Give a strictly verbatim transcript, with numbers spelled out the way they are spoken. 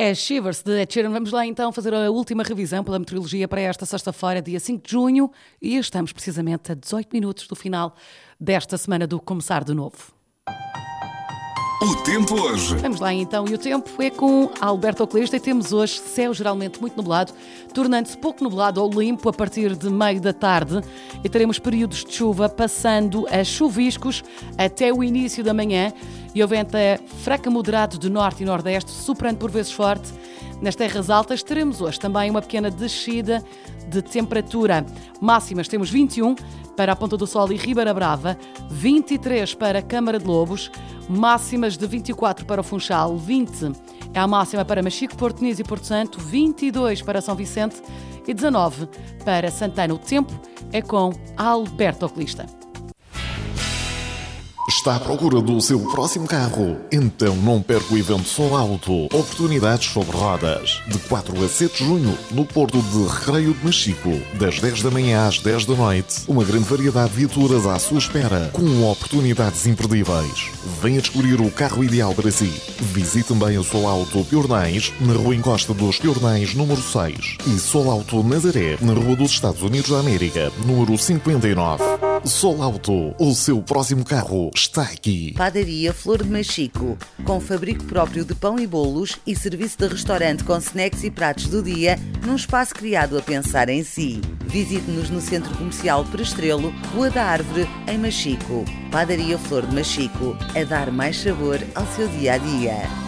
É Shivers de Ed Sheeran. Vamos lá então fazer a última revisão pela meteorologia para esta sexta-feira, dia cinco de junho, e estamos precisamente a dezoito minutos do final desta semana do Começar de Novo. O tempo hoje. Vamos lá então, e o tempo é com Alberto Oculista e temos hoje céu geralmente muito nublado, tornando-se pouco nublado ou limpo a partir de meio da tarde, e teremos períodos de chuva passando a chuviscos até o início da manhã, e o vento é fraco a moderado de norte e nordeste, soprando por vezes forte. Nas terras altas teremos hoje também uma pequena descida de temperatura. Máximas temos vinte e um para a Ponta do Sol e Ribeira Brava, vinte e três para a Câmara de Lobos, máximas de vinte e quatro para o Funchal, vinte é a máxima para Machico, Porto Nis e Porto Santo, vinte e dois para São Vicente e dezanove para Santana. O tempo é com Alberto Oculista. Está à procura do seu próximo carro? Então não perca o evento Sol Auto. Oportunidades sobre rodas. De quatro a sete de junho, no Porto de Recreio de Machico. Das dez da manhã às dez da noite. Uma grande variedade de viaturas à sua espera, com oportunidades imperdíveis. Venha descobrir o carro ideal para si. Visite também a Sol Auto Piornais, na Rua Encosta dos Piornais, número seis. E Sol Auto Nazaré, na Rua dos Estados Unidos da América, número cinquenta e nove. Sol Auto, o seu próximo carro está aqui. Padaria Flor de Machico, com fabrico próprio de pão e bolos e serviço de restaurante com snacks e pratos do dia, num espaço criado a pensar em si. Visite-nos no Centro Comercial Prestrelo, Rua da Árvore, em Machico. Padaria Flor de Machico, a dar mais sabor ao seu dia-a-dia.